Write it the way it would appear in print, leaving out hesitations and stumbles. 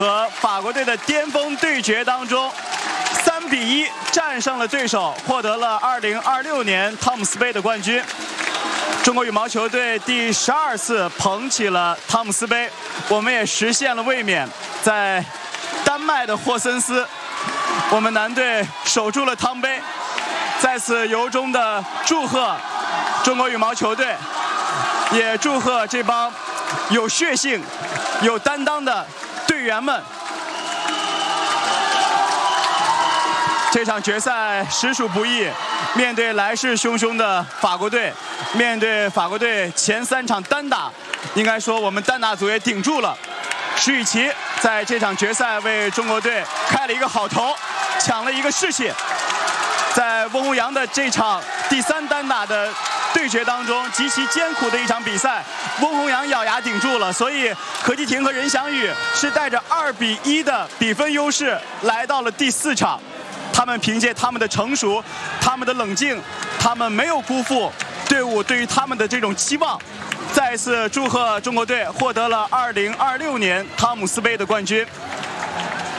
和法国队的巅峰对决当中，3比1战胜了对手，获得了2026年汤姆斯杯的冠军。中国羽毛球队第12次捧起了汤姆斯杯，我们也实现了卫冕。在丹麦的霍森斯，我们男队守住了汤杯。在此由衷的祝贺中国羽毛球队，也祝贺这帮有血性、有担当的队员们。这场决赛实属不易，面对来势汹汹的法国队，面对法国队前3场单打，应该说我们单打组也顶住了。石宇奇在这场决赛为中国队开了一个好头，抢了一个士气。在翁宏扬的这场第3单打的对决当中，极其艰苦的一场比赛，翁宏扬咬牙顶住了，所以何继廷和任翔宇是带着2比1的比分优势来到了第4场。他们凭借他们的成熟，他们的冷静，他们没有辜负队伍对于他们的这种期望。再次祝贺中国队获得了2026年汤姆斯杯的冠军。